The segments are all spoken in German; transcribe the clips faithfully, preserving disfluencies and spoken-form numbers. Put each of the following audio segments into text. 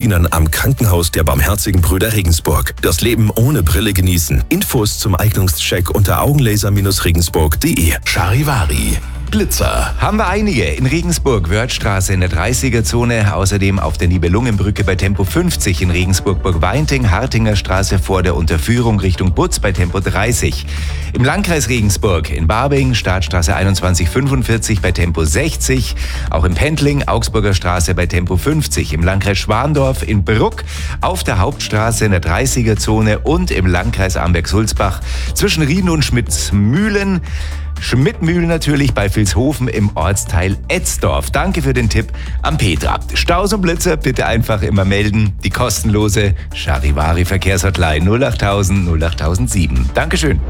Medizinern am Krankenhaus der Barmherzigen Brüder Regensburg. Das Leben ohne Brille genießen. Infos zum Eignungscheck unter augenlaser regensburg punkt de. Charivari. Glitzer. Haben wir einige. In Regensburg, Wörthstraße in der dreißiger-Zone. Außerdem auf der Nibelungenbrücke bei Tempo fünfzig in Regensburg-Burgweinting, Hartinger Straße vor der Unterführung Richtung Butz bei Tempo dreißig. Im Landkreis Regensburg, in Barbing, Startstraße einundzwanzig fünfundvierzig bei Tempo sechzig. Auch im Pendling, Augsburger Straße bei Tempo fünfzig. Im Landkreis Schwandorf, in Bruck, auf der Hauptstraße in der dreißiger-Zone und im Landkreis Amberg-Sulzbach zwischen Rien und Schmidtsmühlen. Schmidtmühlen natürlich bei Vilshofen im Ortsteil Etzdorf. Danke für den Tipp am Petra. Staus und Blitzer bitte einfach immer melden. Die kostenlose Charivari Verkehrshotline null achttausend null achttausendsieben. Dankeschön.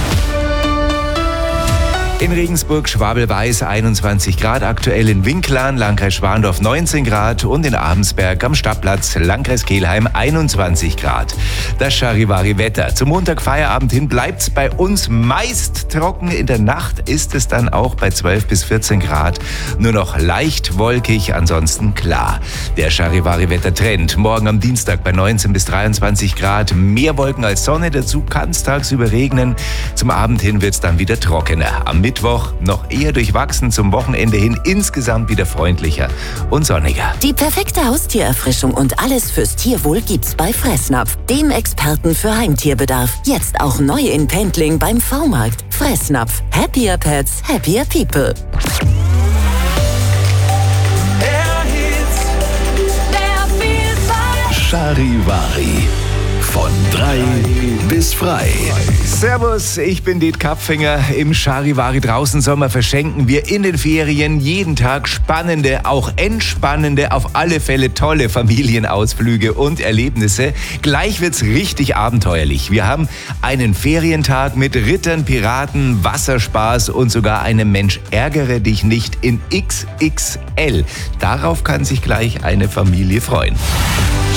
In Regensburg Schwabel-Weiß einundzwanzig Grad, aktuell in Winklarn, Landkreis Schwandorf neunzehn Grad und in Abensberg am Stadtplatz, Landkreis Kelheim einundzwanzig Grad. Das Charivari-Wetter. Zum Montag Feierabend hin bleibt's bei uns meist trocken. In der Nacht ist es dann auch bei zwölf bis vierzehn Grad. Nur noch leicht wolkig, ansonsten klar. Der Charivari-Wettertrend. Morgen am Dienstag bei neunzehn bis dreiundzwanzig Grad. Mehr Wolken als Sonne. Dazu kann es tagsüber regnen. Zum Abend hin wird's dann wieder trockener. Am Mittwoch noch eher durchwachsen, zum Wochenende hin insgesamt wieder freundlicher und sonniger. Die perfekte Haustiererfrischung und alles fürs Tierwohl gibt's bei Fressnapf, dem Experten für Heimtierbedarf. Jetzt auch neu in Pendling beim V-Markt. Fressnapf. Happier Pets, happier People. Charivari. Von drei bis frei. Servus, ich bin Det Kapfinger. Im Charivari draußen Sommer verschenken wir in den Ferien jeden Tag spannende, auch entspannende, auf alle Fälle tolle Familienausflüge und Erlebnisse. Gleich wird's richtig abenteuerlich. Wir haben einen Ferientag mit Rittern, Piraten, Wasserspaß und sogar einem Mensch ärgere dich nicht in X X L. Darauf kann sich gleich eine Familie freuen.